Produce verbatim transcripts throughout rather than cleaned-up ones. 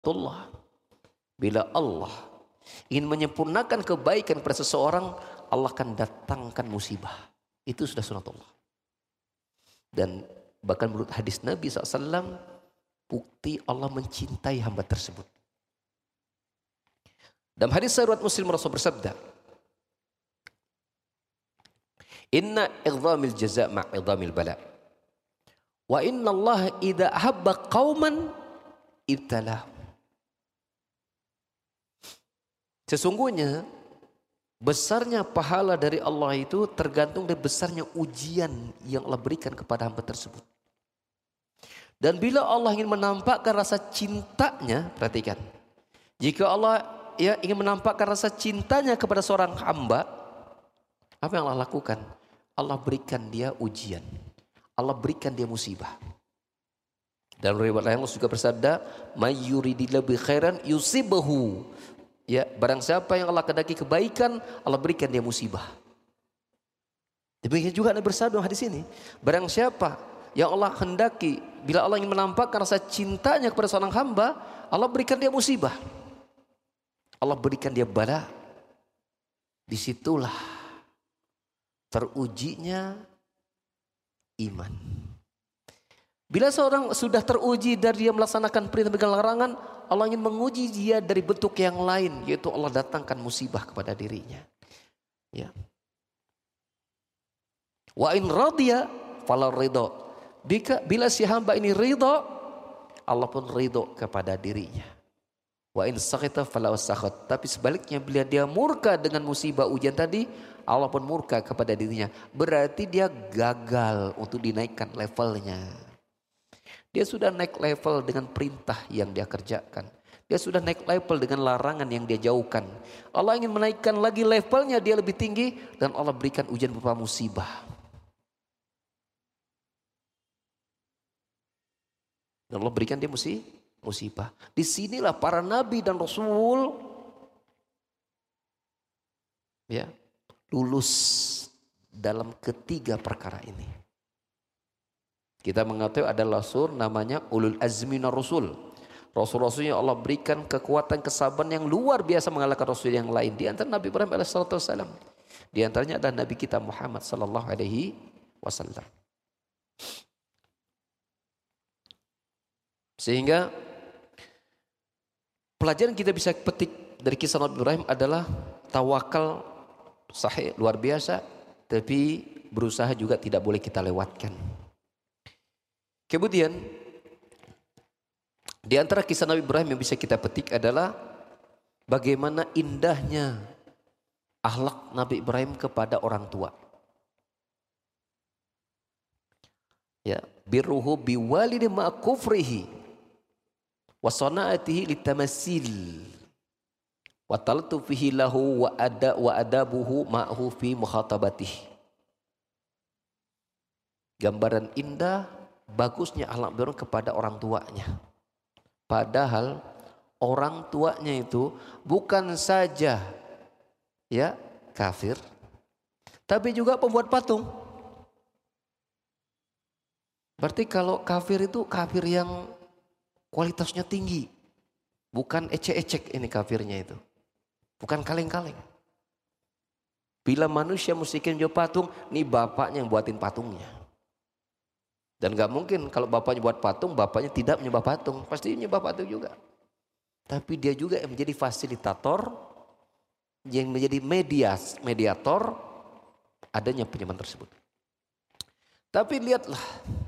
sunnatullah. Bila Allah ingin menyempurnakan kebaikan pada seseorang, Allah akan datangkan musibah. Itu sudah sunnatullah. Dan bahkan menurut hadis Nabi shallallahu alaihi wasallam, bukti Allah mencintai hamba tersebut. Dalam hadis riwayat Muslim, Rasul bersabda, inna idhamil jaza' ma'idhamil bala. Wa inna Allah idha ahabba qawman ibtalah. Sesungguhnya besarnya pahala dari Allah itu tergantung dari besarnya ujian yang Allah berikan kepada hamba tersebut. Dan bila Allah ingin menampakkan rasa cintanya, perhatikan, jika Allah ya ingin menampakkan rasa cintanya kepada seorang hamba, apa yang Allah lakukan? Allah berikan dia ujian, Allah berikan dia musibah. Dalam riwayat lain Allah juga bersabda, may yuridillahu bi khairan yusibahu. Ya, barang siapa yang Allah kehendaki kebaikan, Allah berikan dia musibah. Demikian juga Nabi bersabda dalam hadis ini, barang siapa yang Allah hendaki, bila Allah ingin menampakkan rasa cintanya kepada seorang hamba, Allah berikan dia musibah, Allah berikan dia bala. Disitulah terujinya iman. Bila seorang sudah teruji dari dia melaksanakan perintah dan larangan, Allah ingin menguji dia dari bentuk yang lain, yaitu Allah datangkan musibah kepada dirinya. Ya. Wa in radiya fala ridha. Bila si hamba ini ridha, Allah pun ridha kepada dirinya. Wa in sakhita fala sakhat. Tapi sebaliknya bila dia murka dengan musibah ujian tadi, Allah pun murka kepada dirinya. Berarti dia gagal untuk dinaikkan levelnya. Dia sudah naik level dengan perintah yang dia kerjakan. Dia sudah naik level dengan larangan yang dia jauhkan. Allah ingin menaikkan lagi levelnya, dia lebih tinggi, dan Allah berikan ujian berupa musibah. Dan Allah berikan dia musibah. Disinilah para nabi dan rasul ya lulus dalam ketiga perkara ini. Kita mengetahui ada rasul namanya ulul azmi minar rusul. Rasul-rasul yang Allah berikan kekuatan kesabaran yang luar biasa mengalahkan rasul yang lain. Di antara Nabi Ibrahim alaihissalam. Di antaranya adalah Nabi kita Muhammad sallallahu alaihi wasallam. Sehingga pelajaran kita bisa petik dari kisah Nabi Ibrahim adalah tawakal sahih luar biasa, tapi berusaha juga tidak boleh kita lewatkan. Kemudian di antara kisah Nabi Ibrahim yang bisa kita petik adalah bagaimana indahnya akhlak Nabi Ibrahim kepada orang tua. Ya, birruhu biwalidi ma kufrihi wa sana'atihi litamasil wa taltufihi lahu wa ada wa adabuhu ma'hu fi mukhatabatihi. Gambaran indah bagusnya akhlak Ibrahim kepada orang tuanya. Padahal orang tuanya itu bukan saja ya kafir, tapi juga pembuat patung. Berarti kalau kafir itu kafir yang kualitasnya tinggi, bukan ecek-ecek ini kafirnya itu, bukan kaleng-kaleng. Bila manusia musyrikin jual patung, nih bapaknya yang buatin patungnya. Dan gak mungkin kalau bapaknya buat patung, bapaknya tidak menyembah patung. Pasti menyembah patung juga. Tapi dia juga yang menjadi fasilitator, yang menjadi medias, mediator adanya penyembahan tersebut. Tapi lihatlah,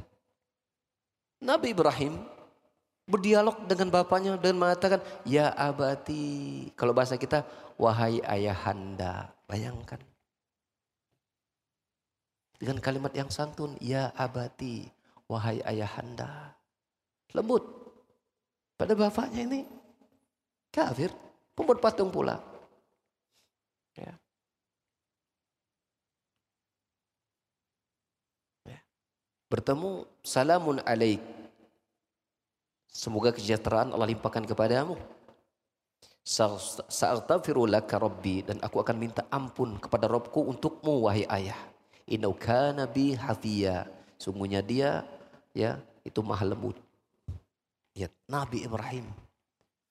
Nabi Ibrahim berdialog dengan bapaknya dan mengatakan, ya abati. Kalau bahasa kita, wahai ayahanda. Bayangkan. Dengan kalimat yang santun, ya abati. Wahai ayahanda, lembut. Pada bapaknya ini kafir, pembuat patung pula. Ya. Ya. Bertemu, salamun alaik. Semoga kesejahteraan Allah limpahkan kepadamu. Sa'aghfiru laka rabbi, dan aku akan minta ampun kepada Rabbku untukmu wahai ayah. Innahu kana bi hafiya. Sungguhnya dia ya itu maha lembut. Ya, Nabi Ibrahim